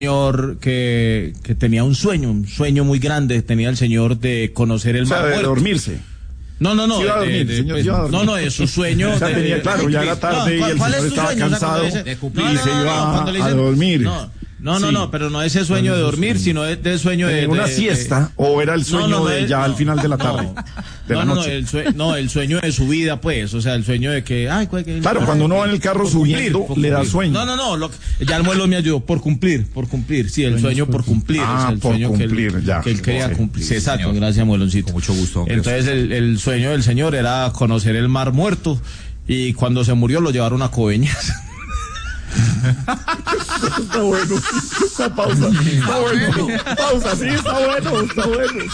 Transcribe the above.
señor que tenía un sueño muy grande, tenía el señor de conocer el mar de muerto. dormirse. No, Sí iba a dormir, señor, pues, iba a dormir. no, es su sueño. O sea, tenía claro, ya era tarde y el ¿cuál señor es tu estaba sueño? cansado O sea, y se iba a dormir. No, pero no ese sueño de dormir, sino del sueño de una siesta, o era el sueño de ya al final de la tarde, de la noche. El sueño de su vida, pues, o sea, el sueño de que, claro, cuando uno va en el carro subiendo, le da sueño. Ya el muelo me ayudó, por cumplir, sí, el sueño por cumplir, o sea, el por sueño cumplir, que él quería cumplir. Sí, exacto, señor. Gracias, mueloncito. Con mucho gusto. Entonces, el sueño del señor era conocer el mar muerto, y cuando se murió lo llevaron a Coveñas. Está bueno, esa pausa. Está bueno. Pausa, sí, está bueno.